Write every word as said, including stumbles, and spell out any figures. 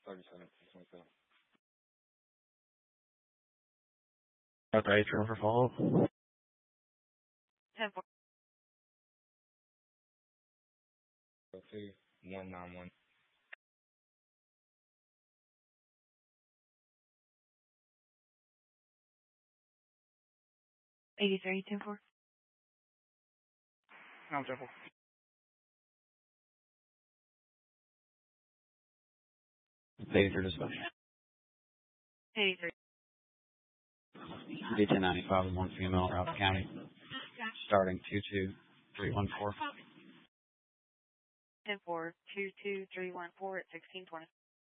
thirty-seven, twenty-seven. Okay, turn for follow-up. ten four. two, one nine one. eighty-three, ten four. No, double. Pager dispatch. eighty-three. D ten ninety-five with one female, Ralph County. Starting two two three one four. ten four, two two three one four at sixteen twenty.